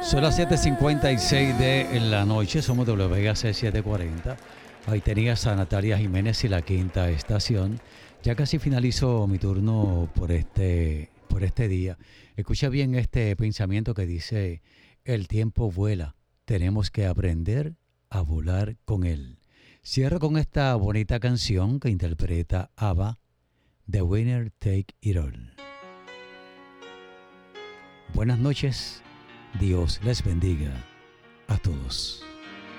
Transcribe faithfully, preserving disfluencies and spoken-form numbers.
Son las siete cincuenta y seis de la noche, somos W Vega C setecientos cuarenta. Ahí tenías a Natalia Jiménez y la quinta estación. Ya casi finalizo mi turno por este, por este día. Escucha bien este pensamiento que dice: el tiempo vuela, tenemos que aprender a volar con él. Cierro con esta bonita canción que interpreta ABBA, The Winner Take It All. Buenas noches, Dios les bendiga a todos.